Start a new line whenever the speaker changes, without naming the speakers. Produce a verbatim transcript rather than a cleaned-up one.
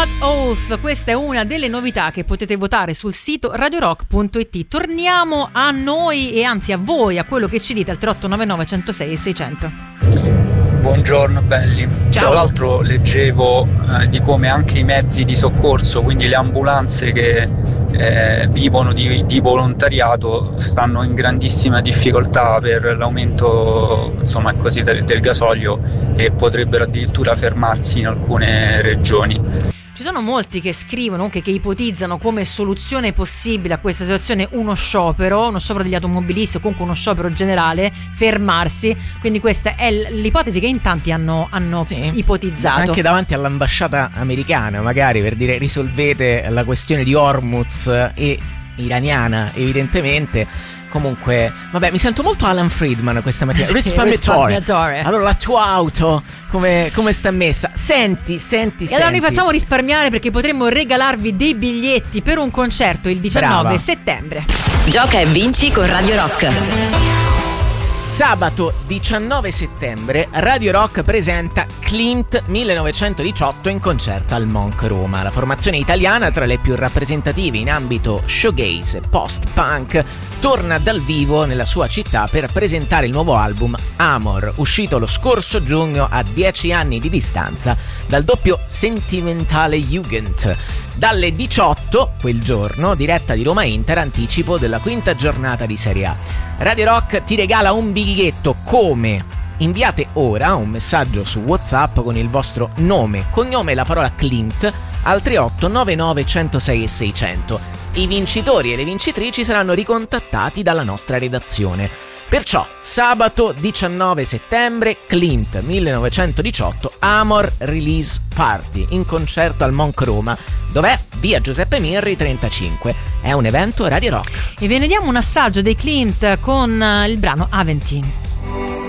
Blood Oath, questa è una delle novità che potete votare sul sito radio rock punto it. Torniamo a noi e anzi a voi, a quello che ci dite al tre otto nove nove uno zero sei sei zero zero.
Buongiorno belli.
Ciao.
Tra l'altro leggevo eh, di come anche i mezzi di soccorso, quindi le ambulanze che eh, vivono di, di volontariato, stanno in grandissima difficoltà per l'aumento, insomma, così, del, del gasolio, e potrebbero addirittura fermarsi in alcune regioni.
Ci sono molti che scrivono, che, che ipotizzano come soluzione possibile a questa situazione uno sciopero, uno sciopero degli automobilisti o comunque uno sciopero generale, fermarsi. Quindi questa è l'ipotesi che in tanti hanno, hanno sì. ipotizzato.
Anche davanti all'ambasciata americana, magari, per dire risolvete la questione di Hormuz e iraniana, evidentemente. Comunque, vabbè, mi sento molto Alan Friedman questa mattina.
Sì,
risparmiatore.
risparmiatore.
Allora, la tua auto come, come sta messa? Senti, senti,
e
senti.
allora noi facciamo risparmiare, perché potremmo regalarvi dei biglietti per un concerto il diciannove
Brava.
settembre.
Gioca e vinci con Radio Rock.
Sabato diciannove settembre Radio Rock presenta Clint millenovecentodiciotto in concerto al Monk Roma. La formazione italiana, tra le più rappresentative in ambito showgaze e post-punk, torna dal vivo nella sua città per presentare il nuovo album Amor, uscito lo scorso giugno a dieci anni di distanza dal doppio Sentimentale Jugend. Dalle diciotto, quel giorno, diretta di Roma Inter, anticipo della quinta giornata di Serie A. Radio Rock ti regala un biglietto. Come? Inviate ora un messaggio su WhatsApp con il vostro nome, cognome e la parola Clint al tre otto nove nove uno zero sei sei zero zero. I vincitori e le vincitrici saranno ricontattati dalla nostra redazione. Perciò sabato diciannove settembre Clint millenovecentodiciotto Amor Release Party in concerto al Monk Roma. Dov'è? Via Giuseppe Mirri trentacinque. È un evento Radio Rock.
E ve ne diamo un assaggio dei Clint con il brano Aventin.